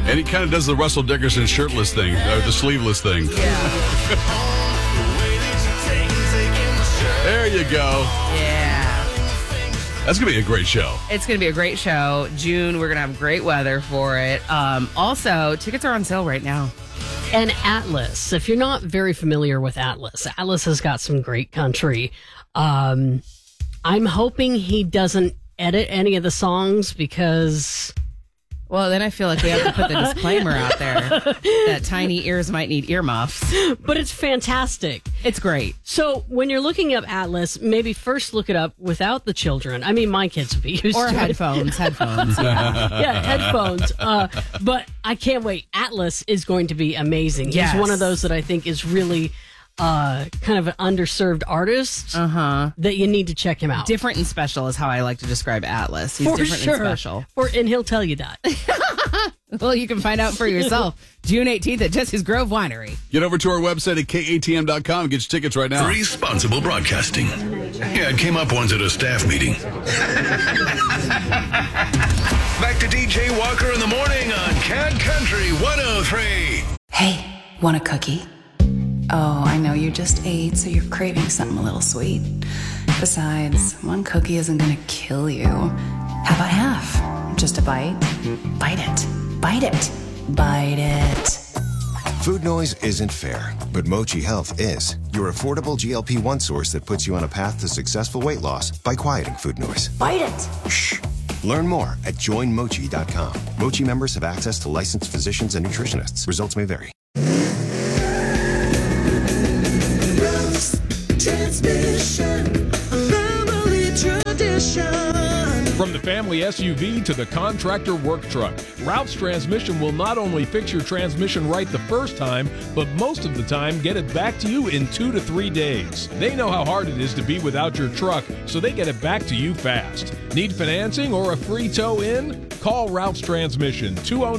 And he kind of does the Russell Dickerson shirtless thing, or the sleeveless thing. Yeah. There you go. Yeah. That's going to be a great show. It's going to be a great show. June, we're going to have great weather for it. Also, tickets are on sale right now. And Atlas, if you're not very familiar with Atlas has got some great country. I'm hoping he doesn't edit any of the songs because... Well, then I feel like we have to put the disclaimer out there that tiny ears might need earmuffs. But it's fantastic. It's great. So when you're looking up Atlas, maybe first look it up without the children. I mean, my kids would be used or to headphones. it. Yeah, headphones. But I can't wait. Atlas is going to be amazing. Yes. He's one of those that I think is really... kind of an underserved artist that you need to check him out. Different and special is how I like to describe Atlas. He's for different sure. and special. And he'll tell you that. Well, you can find out for yourself. June 18th at Jesse's Grove Winery. Get over to our website at katm.com and get your tickets right now. Responsible broadcasting. Yeah, it came up once at a staff meeting. Back to DJ Walker in the morning on Cat Country 103. Hey, want a cookie? Oh, I know you just ate, so you're craving something a little sweet. Besides, one cookie isn't gonna kill you. How about half? Just a bite? Bite it. Bite it. Bite it. Food noise isn't fair, but Mochi Health is. Your affordable GLP-1 source that puts you on a path to successful weight loss by quieting food noise. Bite it. Shh. Learn more at joinmochi.com. Mochi members have access to licensed physicians and nutritionists. Results may vary. Transmission, family tradition. From the family SUV to the contractor work truck, Ralph's Transmission will not only fix your transmission right the first time, but most of the time get it back to you in 2 to 3 days. They know how hard it is to be without your truck, so they get it back to you fast. Need financing or a free tow in? Call Ralph's Transmission,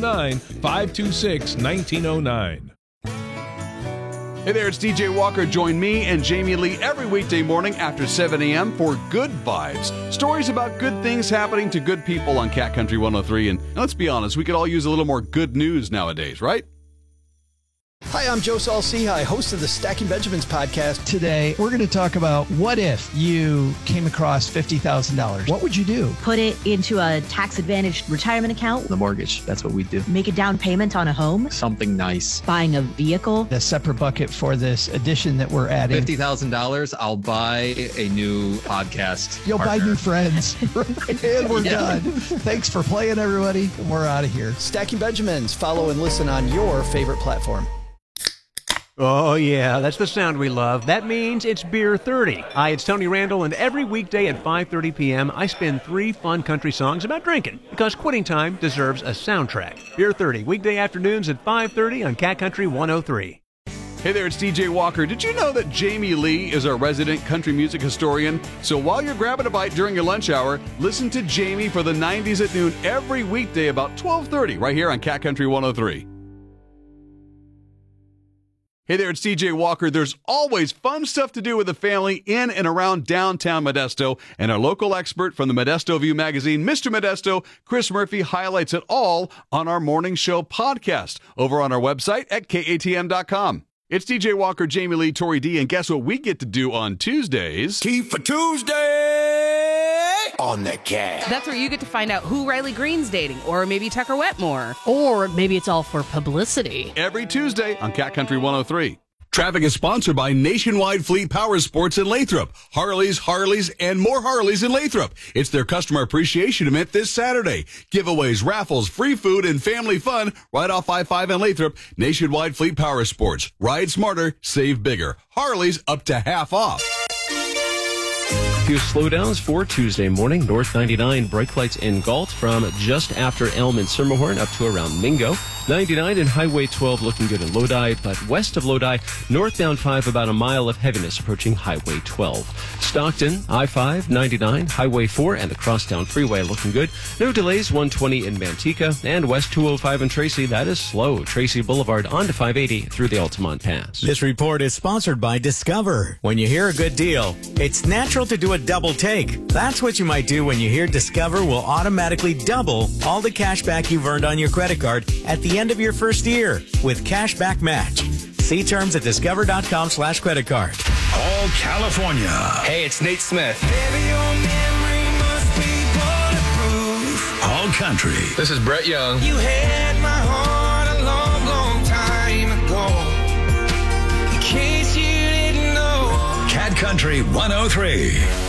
209-526-1909. Hey there, it's DJ Walker. Join me and Jamie Lee every weekday morning after 7 a.m. for Good Vibes. Stories about good things happening to good people on Cat Country 103. And let's be honest, we could all use a little more good news nowadays, right? Hi, I'm Joe Saul-Sehy, host of the Stacking Benjamins podcast. Today, we're going to talk about what if you came across $50,000. What would you do? Put it into a tax-advantaged retirement account. The mortgage. That's what we do. Make a down payment on a home. Something nice. Buying a vehicle. A separate bucket for this addition that we're adding. $50,000, I'll buy a new podcast. You'll partner. buy new friends. And we're done. Thanks for playing, everybody. We're out of here. Stacking Benjamins. Follow and listen on your favorite platform. Oh, yeah, that's the sound we love. That means it's Beer 30. Hi, it's Tony Randall, and every weekday at 5:30 p.m., I spin 3 fun country songs about drinking, because quitting time deserves a soundtrack. Beer 30, weekday afternoons at 5:30 on Cat Country 103. Hey there, it's DJ Walker. Did you know that Jamie Lee is our resident country music historian? So while you're grabbing a bite during your lunch hour, listen to Jamie for the 90s at noon every weekday about 12:30 right here on Cat Country 103. Hey there, it's DJ Walker. There's always fun stuff to do with the family in and around downtown Modesto, and our local expert from the Modesto View magazine, Mr. Modesto, Chris Murphy, highlights it all on our morning show podcast over on our website at katm.com. It's DJ Walker, Jamie Lee, Tori D, and guess what we get to do on Tuesdays? Tea for Tuesday on the Cat. That's where you get to find out who Riley Green's dating, or maybe Tucker Wetmore. Or maybe it's all for publicity. Every Tuesday on Cat Country 103. Traffic is sponsored by Nationwide Fleet Power Sports in Lathrop. Harleys, and more Harleys in Lathrop. It's their customer appreciation event this Saturday. Giveaways, raffles, free food, and family fun right off I-5 in Lathrop. Nationwide Fleet Power Sports. Ride smarter, save bigger. Harleys up to half off. Few slowdowns for Tuesday morning. North 99 brake lights in Galt from just after Elm and Schermerhorn up to around Mingo. 99 and Highway 12 looking good in Lodi, but west of Lodi, northbound 5 about a mile of heaviness approaching Highway 12. Stockton, I-5, 99, Highway 4, and the Crosstown Freeway looking good. No delays, 120 in Manteca, and West 205 in Tracy, that is slow. Tracy Boulevard on to 580 through the Altamont Pass. This report is sponsored by Discover. When you hear a good deal, it's natural to do a double take. That's what you might do when you hear Discover will automatically double all the cash back you've earned on your credit card at the end of your first year with Cashback Match. See terms at discover.com/credit card. All California. Hey, it's Nate Smith. Baby, your memory must be bulletproof. All country. This is Brett Young. You had my heart a long, long time ago. In case you didn't know. Cat Country 103.